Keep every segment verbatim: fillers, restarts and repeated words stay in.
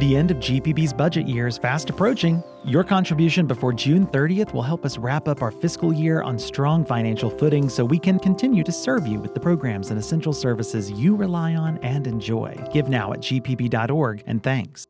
The end of G P B's budget year is fast approaching. Your contribution before June thirtieth will help us wrap up our fiscal year on strong financial footing so we can continue to serve you with the programs and essential services you rely on and enjoy. Give now at g p b dot org, and thanks.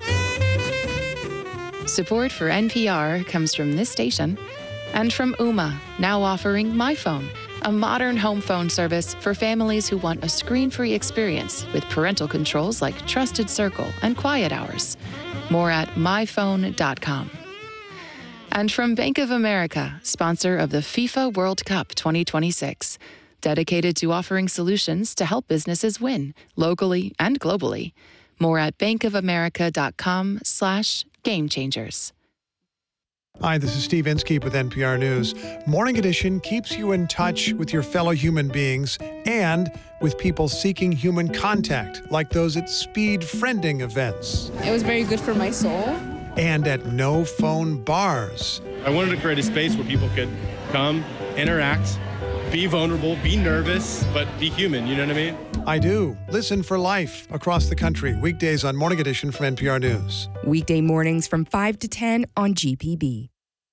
Support for N P R comes from this station and from Ooma, now offering MyPhone, a modern home phone service for families who want a screen-free experience with parental controls like Trusted Circle and Quiet Hours. More at my phone dot com. And from Bank of America, sponsor of the FIFA World Cup twenty twenty-six, dedicated to offering solutions to help businesses win, locally and globally. More at bankofamerica.com slash game changers. Hi, this is Steve Inskeep with N P R News. Morning Edition keeps you in touch with your fellow human beings and with people seeking human contact, like those at speed friending events. It was very good for my soul. And at no phone bars. I wanted to create a space where people could come, interact, be vulnerable, be nervous, but be human, you know what I mean? I do. Listen for life across the country. Weekdays on Morning Edition from N P R News. Weekday mornings from five to ten on G P B.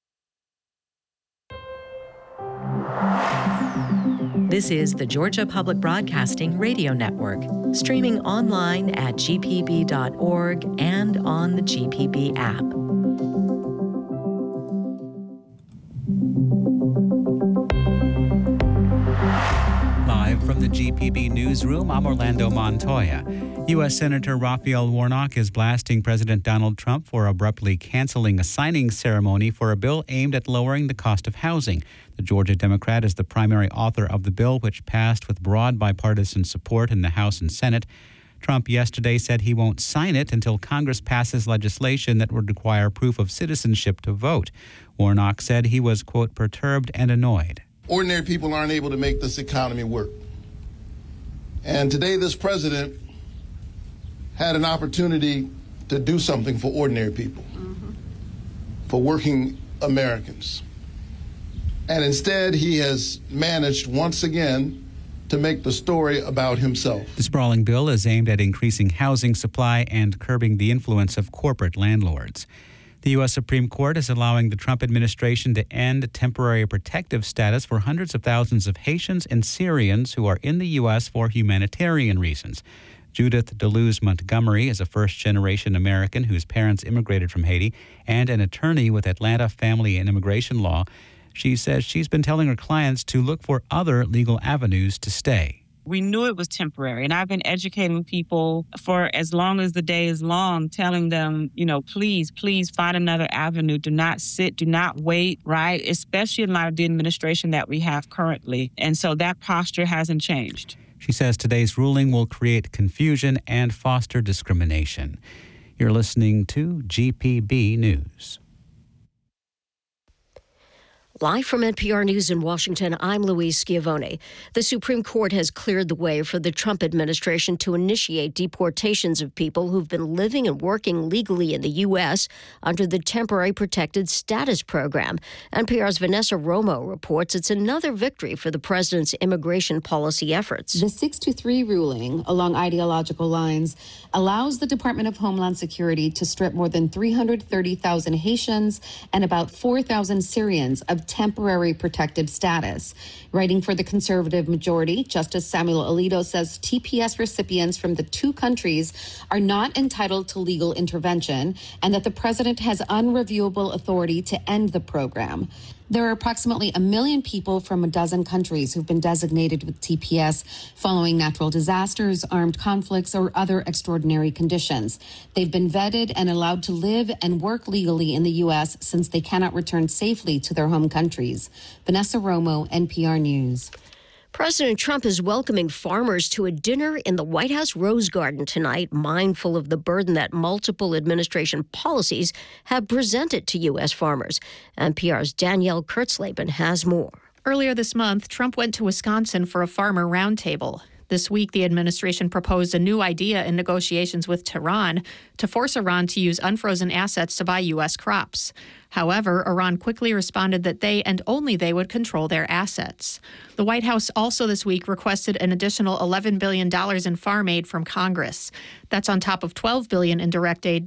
This is the Georgia Public Broadcasting Radio Network, streaming online at g p b dot org and on the G P B app. Live from the G P B newsroom, I'm Orlando Montoya. U S. Senator Raphael Warnock is blasting President Donald Trump for abruptly canceling a signing ceremony for a bill aimed at lowering the cost of housing. The Georgia Democrat is the primary author of the bill, which passed with broad bipartisan support in the House and Senate. Trump yesterday said he won't sign it until Congress passes legislation that would require proof of citizenship to vote. Warnock said he was, quote, perturbed and annoyed. Ordinary people aren't able to make this economy work. And today this president had an opportunity to do something for ordinary people, mm-hmm. for working Americans. And instead, he has managed once again to make the story about himself. The sprawling bill is aimed at increasing housing supply and curbing the influence of corporate landlords. The U S. Supreme Court is allowing the Trump administration to end temporary protective status for hundreds of thousands of Haitians and Syrians who are in the U S for humanitarian reasons. Judith DeLuz Montgomery is a first-generation American whose parents immigrated from Haiti and an attorney with Atlanta Family and Immigration Law. She says she's been telling her clients to look for other legal avenues to stay. We knew it was temporary, and I've been educating people for as long as the day is long, telling them, you know, please, please find another avenue. Do not sit, do not wait, right? Especially in light of the administration that we have currently. And so that posture hasn't changed. She says today's ruling will create confusion and foster discrimination. You're listening to G P B News. Live from N P R News in Washington, I'm Louise Schiavone. The Supreme Court has cleared the way for the Trump administration to initiate deportations of people who've been living and working legally in the U S under the Temporary Protected Status Program. N P R's Vanessa Romo reports it's another victory for the president's immigration policy efforts. The six to three ruling, along ideological lines, allows the Department of Homeland Security to strip more than three hundred thirty thousand Haitians and about four thousand Syrians of temporary protected status. Writing for the conservative majority, Justice Samuel Alito says T P S recipients from the two countries are not entitled to legal intervention and that the president has unreviewable authority to end the program. There are approximately a million people from a dozen countries who've been designated with T P S following natural disasters, armed conflicts, or other extraordinary conditions. They've been vetted and allowed to live and work legally in the U S since they cannot return safely to their home countries. Vanessa Romo, N P R News. President Trump is welcoming farmers to a dinner in the White House Rose Garden tonight, mindful of the burden that multiple administration policies have presented to U S farmers. N P R's Danielle Kurtzleben has more. Earlier this month, Trump went to Wisconsin for a farmer roundtable. This week, the administration proposed a new idea in negotiations with Tehran to force Iran to use unfrozen assets to buy U S crops. However, Iran quickly responded that they and only they would control their assets. The White House also this week requested an additional eleven billion dollars in farm aid from Congress. That's on top of twelve billion dollars in direct aid